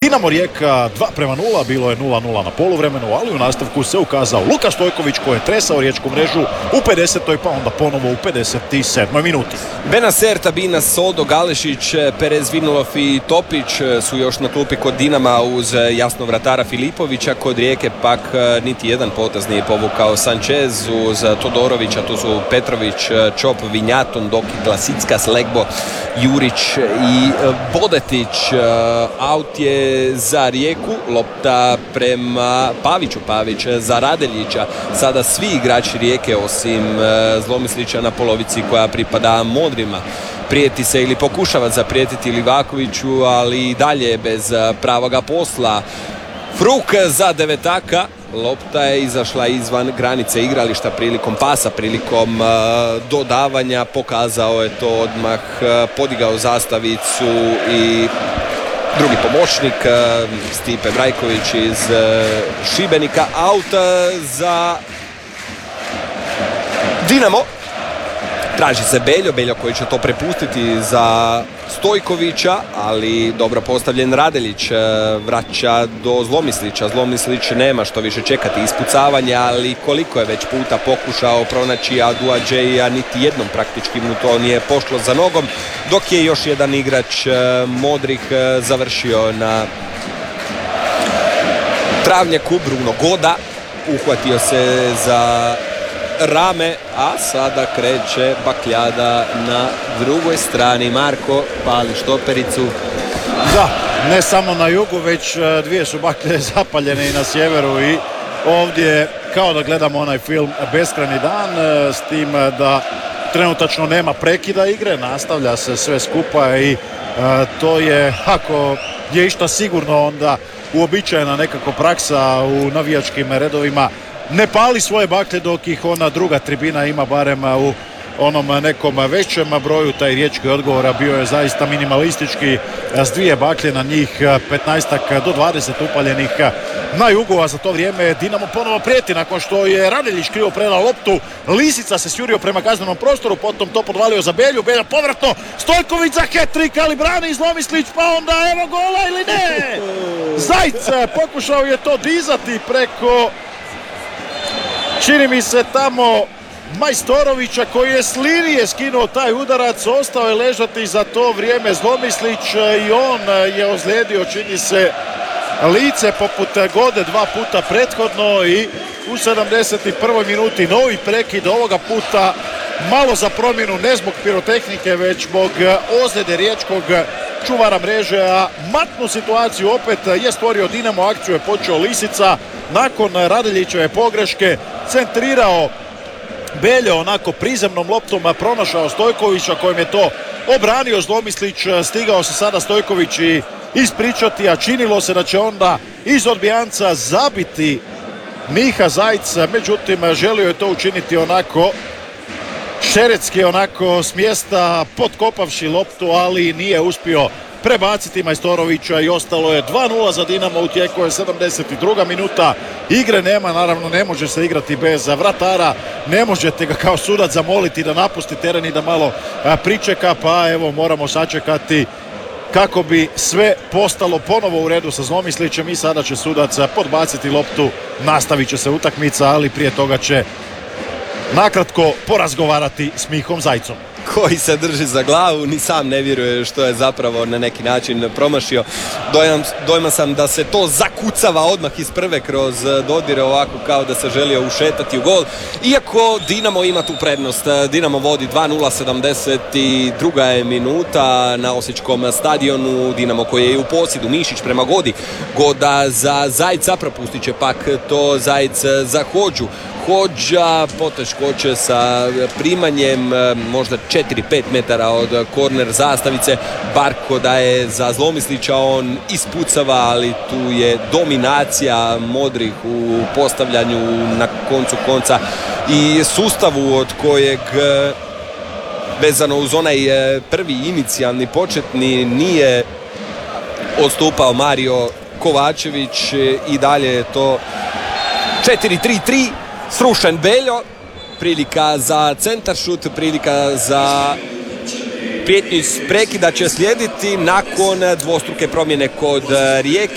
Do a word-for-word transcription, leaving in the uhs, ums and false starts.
Dinamo Rijeka dva prema nula, bilo je nula nula na poluvremenu, ali u nastavku se ukazao Luka Stojković koji je tresao riječku mrežu u pedesetoj pa onda ponovo u pedeset sedmoj minuti. Benacer, Tabina, Sodo, Galešić, Perez, Vinulov i Topić su još na klupi kod Dinama uz jasno vratara Filipovića. Kod Rijeke pak niti jedan potez nije povukao Sanchez uz Todorovića, tu su Petrović, Čop, Vinjaton, Doki, Glasicka, Slegbo, Jurić i Bodetić. Aut je za Rijeku, lopta prema Paviću, Pavić za Radeljića. Sada svi igrači Rijeke osim Zlomislića na polovici koja pripada Modrima. Prijeti se ili pokušava zaprijetiti Livakoviću, ali i dalje bez pravoga posla. Fruk za devetaka, lopta je izašla izvan granice igrališta prilikom pasa, prilikom uh, dodavanja, pokazao je to odmah, uh, podigao zastavicu i drugi pomoćnik uh, Stipe Brajković iz uh, Šibenika. Aut za Dinamo. Traži se Beljo, Beljo koji će to prepustiti za Stojkovića, ali dobro postavljen Radeljić vraća do Zlomislića. Zlomislić nema što više čekati ispucavanje, ali koliko je već puta pokušao pronaći Aduadžeja, niti jednom praktički mu to nije pošlo za nogom, dok je još jedan igrač Modrih završio na travnjaku. Bruno Goda uhvatio se za rame, a sada kreće bakljada na drugoj strani. Marko pali štopericu. Da, ne samo na jugu, već dvije su baklje zapaljene i na sjeveru i ovdje kao da gledamo onaj film Beskrajni dan, s tim da trenutačno nema prekida igre, nastavlja se sve skupa i a, to je, ako je išta sigurno, onda uobičajena nekako praksa u navijačkim redovima. Ne pali svoje baklje dok ih ona druga tribina ima barem u onom nekom većem broju. Taj riječki odgovor bio je zaista minimalistički s dvije baklje na njih petnaest do dvadeset upaljenih na jugu, a za to vrijeme Dinamo ponovo prijeti nakon što je Radeljić krivo predao loptu. Lisica se sjurio prema kaznenom prostoru, potom to podvalio za Belju, Belja povratno, Stojković za hat-trick, ali brani Zlomislić, pa onda evo gola ili ne? Zajc pokušao je to dizati preko, čini mi se tamo, Majstorovića, koji je s linije skinuo taj udarac, ostao je ležati za to vrijeme Zlomislić i on je ozlijedio, čini se, lice poput Gode dva puta prethodno i u sedamdeset prvoj minuti novi prekid, ovoga puta malo za promjenu, ne zbog pirotehnike, već zbog ozljede riječkog čuvara mreže, a matnu situaciju opet je stvorio Dinamo. Akciju je počeo Lisica, nakon Radeljićeve pogreške centrirao Beljo onako prizemnom loptom, pronašao Stojkovića kojem je to obranio Zlomislić. Stigao se sada Stojković i ispričati, a činilo se da će onda iz odbijanca zabiti Miha Zajc, međutim želio je to učiniti onako šeretski, onako s mjesta potkopavši loptu, ali nije uspio prebaciti Majstorovića i ostalo je dva nula za Dinamo. U tijeku je sedamdeset druga minuta, igre nema, naravno ne može se igrati bez vratara, ne možete ga kao sudac zamoliti da napusti teren i da malo pričeka, pa evo moramo sačekati kako bi sve postalo ponovo u redu sa Zlomislićem i sada će sudac podbaciti loptu, nastavit će se utakmica, ali prije toga će nakratko porazgovarati s Mihom Zajcom, koji se drži za glavu, ni sam ne vjeruje što je zapravo na neki način promašio. Dojam, dojma sam da se to zakucava odmah iz prve kroz dodire, ovako kao da se želio ušetati u gol. Iako Dinamo ima tu prednost, Dinamo vodi dva nula, sedamdeset druga je minuta na Osječkom stadionu. Dinamo koji je u posjedu, Mišić prema Godi, Goda za Zajca, propustit će pak to Zajc za Hođu. Hođa poteškoće sa primanjem, možda četiri pet metara od korner zastavice. Barko daje za Zlomislića, on ispucava, ali tu je dominacija Modrih u postavljanju na koncu konca i sustavu od kojeg, vezano uz onaj prvi inicijalni početni, nije odstupao Mario Kovačević. I dalje je to četiri tri tri. Srušen Beljo, prilika za centaršut, prilika za prijetnju iz prekida će slijediti nakon dvostruke promjene kod Rijeke.